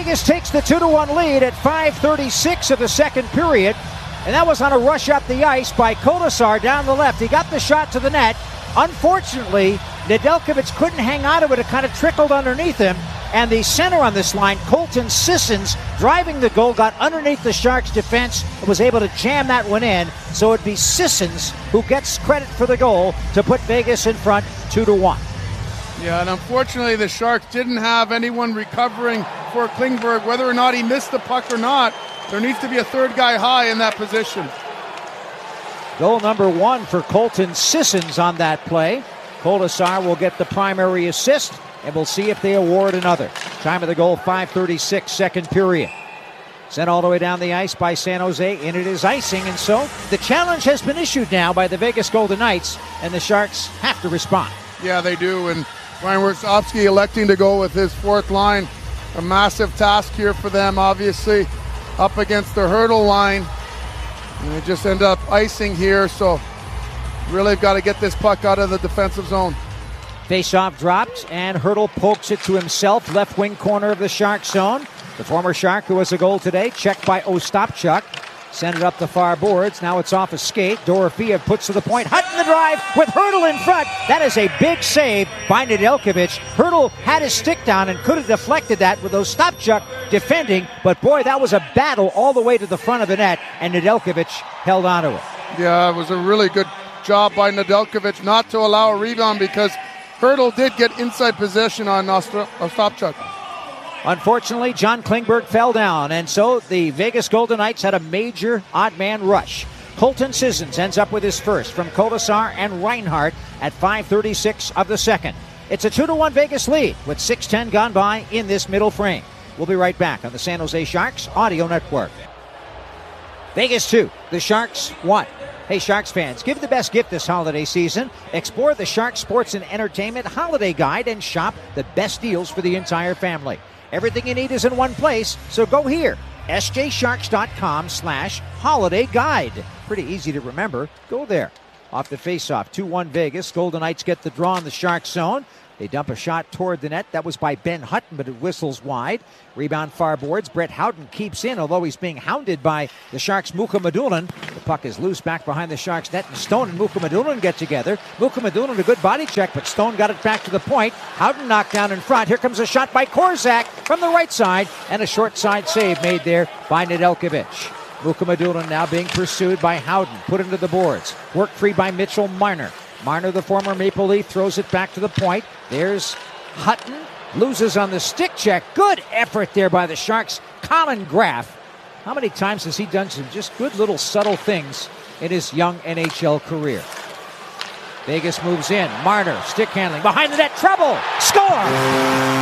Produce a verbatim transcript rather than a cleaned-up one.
Vegas takes the two to one lead at five thirty-six of the second period. And that was on a rush up the ice by Kolesar down the left. He got the shot to the net. Unfortunately, Nedeljkovic couldn't hang on to it. It kind of trickled underneath him. And the center on this line, Colton Sissons, driving the goal, got underneath the Sharks' defense and was able to jam that one in. So it'd be Sissons who gets credit for the goal to put Vegas in front two to one. Yeah, and unfortunately the Sharks didn't have anyone recovering for Klingberg. Whether or not he missed the puck or not, there needs to be a third guy high in that position. Goal number one for Colton Sissons on that play. Kolesar will get the primary assist, and we'll see if they award another. Time of the goal, five thirty-six, second period. Sent all the way down the ice by San Jose, and it is icing, and so the challenge has been issued now by the Vegas Golden Knights, and the Sharks have to respond. Yeah, they do, and Ryan Warsofsky electing to go with his fourth line. A massive task here for them, obviously, up against the Hurdle line. And they just end up icing here, so really got to get this puck out of the defensive zone. Face-off dropped, and Hurdle pokes it to himself, left wing corner of the Shark zone. The former Shark who has a goal today, checked by Ostapchuk. Send it up the far boards. Now it's off a skate. Dorofeev puts to the point. Hutton the drive with Hurdle in front. That is a big save by Nedeljkovic. Hurdle had his stick down and could have deflected that with Ostapchuk defending. But boy, that was a battle all the way to the front of the net, and Nedeljkovic held onto it. Yeah, it was a really good job by Nedeljkovic not to allow a rebound because Hurdle did get inside possession on Ostapchuk. Unfortunately, John Klingberg fell down, and so the Vegas Golden Knights had a major odd man rush. Colton Sissons ends up with his first from Kolesar and Reinhart at five thirty-six of the second. It's a two to one Vegas lead with six ten gone by in this middle frame. We'll be right back on the San Jose Sharks Audio Network. Vegas two, the Sharks one. Hey, Sharks fans, give the best gift this holiday season. Explore the Sharks Sports and Entertainment Holiday Guide and shop the best deals for the entire family. Everything you need is in one place, so go here. S J Sharks dot com slash holiday guide. Pretty easy to remember. Go there. Off the faceoff, two one Vegas. Golden Knights get the draw in the Sharks zone. They dump a shot toward the net. That was by Ben Hutton, but it whistles wide. Rebound far boards. Brett Howden keeps in, although he's being hounded by the Sharks' Muka Madulin. The puck is loose back behind the Sharks' net, and Stone and Muka Madulin get together. Muka Madulin, a good body check, but Stone got it back to the point. Howden knocked down in front. Here comes a shot by Korczak from the right side, and a short side save made there by Nedeljkovic. Muka Madulin now being pursued by Howden. Put into the boards. Worked free by Mitchell Marner. Marner, the former Maple Leaf, throws it back to the point. There's Hutton. Loses on the stick check. Good effort there by the Sharks. Colin Graff. How many times has he done some just good little subtle things in his young N H L career? Vegas moves in. Marner, stick handling. Behind the net, trouble. Score!